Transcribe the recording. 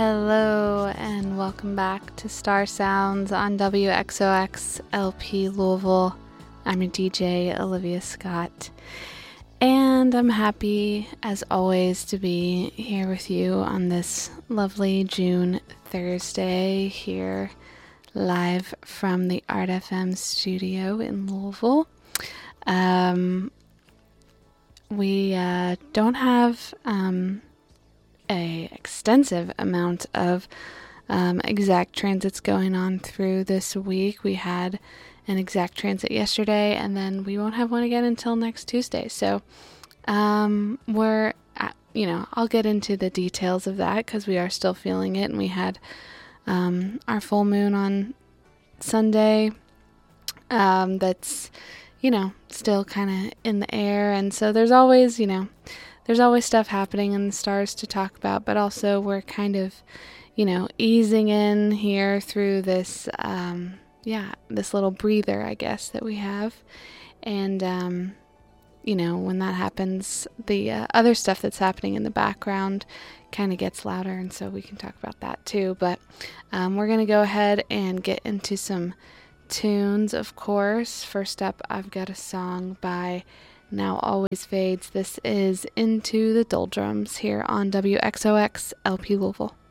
Hello and welcome back to Star Sounds on WXOX LP Louisville. I'm your DJ, Olivia Scott, and I'm happy as always to be here with you on this lovely June Thursday here live from the Art FM studio in Louisville. We don't have a extensive amount of exact transits going on through this week. We had an exact transit yesterday, and then we won't have one again until next Tuesday. So I'll get into the details of that because we are still feeling it, and we had our full moon on Sunday. That's still kind of in the air, and so there's always stuff happening in the stars to talk about, but also we're kind of, easing in here through this, this little breather, I guess, that we have. And, when that happens, the other stuff that's happening in the background kind of gets louder, and so we can talk about that too. But we're going to go ahead and get into some tunes, of course. First up, I've got a song by Now Always Fades. This is Into the Doldrums here on WXOX LP Louisville.